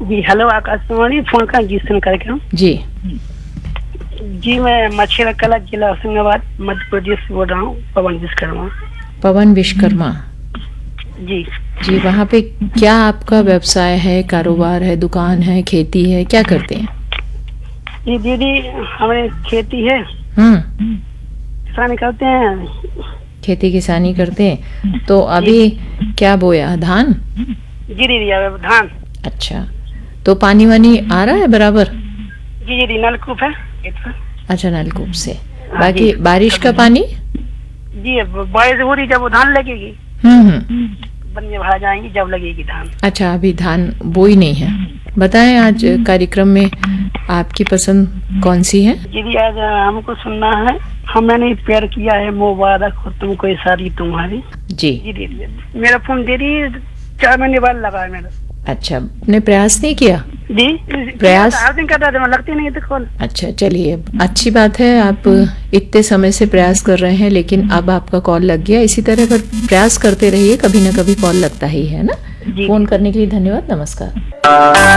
जी hello Akashvani, phone का गीत कार्यक्रम जी। जी मैं मछेरा कला जिला होशंगाबाद मध्य प्रदेश से बोल रहा हूँ, पवन विश्वकर्मा। पवन विश्वकर्मा जी जी, वहाँ पे क्या आपका व्यवसाय है, कारोबार है, दुकान है, खेती है, क्या करते हैं? जी दीदी, हमें खेती है, किसानी करते हैं। खेती किसानी करते हैं। तो अभी क्या बोया, धान? जी दीदी, अब धान। अच्छा, तो पानी वानी आ रहा है बराबर? जी दीदी, नलकूप है। अच्छा, नलकूप से। बाकी बारिश का पानी? जी बारिश हो रही, जब वो धान लगेगी बनिया भरा जाएंगी, जब लगेगी धान। अच्छा, अभी धान बोई नहीं है। बताएं आज कार्यक्रम में आपकी पसंद कौन सी है? दीदी आज हमको सुनना है, हमने प्यार किया है, मुबारक हो तुमको ये सारी तुम्हारी। जी जी दीदी, मेरा फोन दीदी 4 महीने बाद लगा है मेरा। अच्छा, आपने प्रयास नहीं किया? जी प्रयास हर दिन करता था, लगती नहीं तो कॉल। अच्छा, चलिए, अच्छी बात है, आप इतने समय से प्रयास कर रहे हैं, लेकिन अब आपका कॉल लग गया। इसी तरह अगर प्रयास करते रहिए, कभी ना कभी कॉल लगता ही है ना। फोन करने के लिए धन्यवाद, नमस्कार।